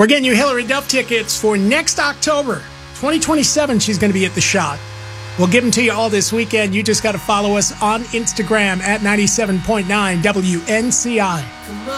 We're getting you Hillary Duff tickets for next October, 2027. She's going to be at the Shot. We'll give them to you all this weekend. You just got to follow us on Instagram at 97.9 WNCI.